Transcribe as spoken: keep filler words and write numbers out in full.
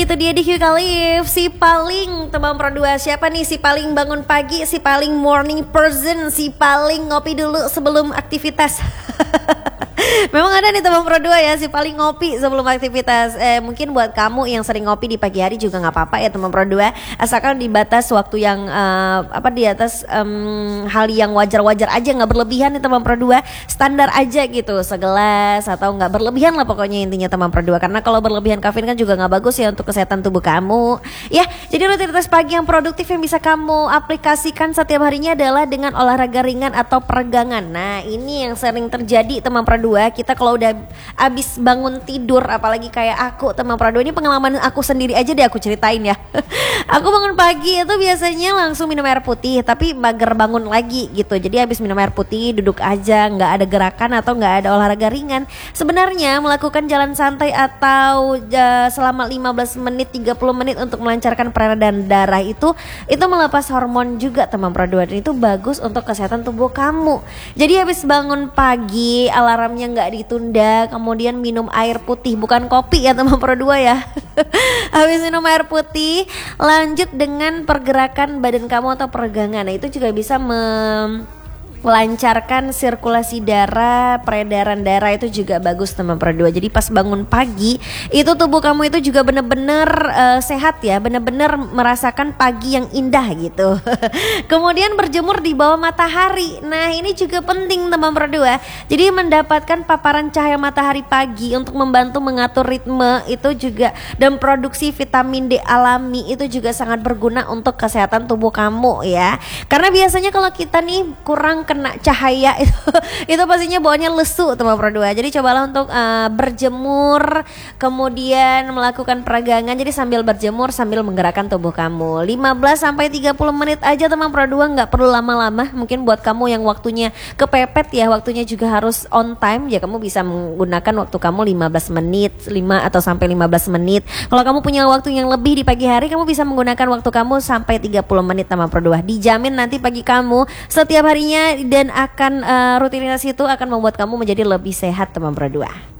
itu dia di Q Kalif. Si paling teman Pro dua, siapa nih si paling bangun pagi, si paling morning person, si paling ngopi dulu sebelum aktivitas. Memang ada nih teman Pro dua ya, si paling ngopi sebelum aktivitas. Eh, mungkin buat kamu yang sering ngopi di pagi hari juga nggak apa-apa ya teman Pro dua, asalkan di batas waktu yang uh, apa di atas um, hal yang wajar-wajar aja, nggak berlebihan nih teman Pro dua, standar aja gitu, segelas atau nggak berlebihan lah pokoknya intinya teman Pro dua. Karena kalau berlebihan kafein kan juga nggak bagus ya untuk kesehatan tubuh kamu. Ya, jadi rutinitas pagi yang produktif yang bisa kamu aplikasikan setiap harinya adalah dengan olahraga ringan atau peregangan. Nah, ini yang sering terjadi teman Pro dua. Kita kalau udah abis bangun tidur, apalagi kayak aku teman Pro dua, ini pengalaman aku sendiri aja deh aku ceritain ya. Aku bangun pagi itu biasanya langsung minum air putih, tapi mager bangun lagi gitu. Jadi abis minum air putih duduk aja, nggak ada gerakan atau nggak ada olahraga ringan. Sebenarnya melakukan jalan santai atau uh, selama lima belas menit tiga puluh menit untuk melancarkan peredaran darah itu itu melepas hormon juga teman Pro dua, dan itu bagus untuk kesehatan tubuh kamu. Jadi habis bangun pagi alarmnya nggak ditunda, kemudian minum air putih, bukan kopi ya teman Pro dua ya. Habis minum air putih lanjut dengan pergerakan badan kamu atau peregangan. Nah, itu juga bisa mem melancarkan sirkulasi darah, peredaran darah, itu juga bagus teman Pro dua. Jadi pas bangun pagi itu tubuh kamu itu juga benar-benar uh, sehat ya, benar-benar merasakan pagi yang indah gitu. Kemudian berjemur di bawah matahari. Nah, ini juga penting teman Pro dua. Jadi mendapatkan paparan cahaya matahari pagi untuk membantu mengatur ritme itu juga, dan produksi vitamin D alami itu juga sangat berguna untuk kesehatan tubuh kamu ya. Karena biasanya kalau kita nih kurang kena cahaya itu itu pastinya bawaannya lesu teman Pro dua. Jadi cobalah untuk uh, berjemur, kemudian melakukan peregangan. Jadi sambil berjemur sambil menggerakkan tubuh kamu lima belas sampai tiga puluh menit aja teman Pro dua, nggak perlu lama-lama. Mungkin buat kamu yang waktunya kepepet ya, waktunya juga harus on time ya, kamu bisa menggunakan waktu kamu lima belas menit, lima atau sampai lima belas menit. Kalau kamu punya waktu yang lebih di pagi hari, kamu bisa menggunakan waktu kamu sampai tiga puluh menit teman Pro dua. Dijamin nanti pagi kamu setiap harinya dan akan uh, rutinitas itu akan membuat kamu menjadi lebih sehat teman Pro dua.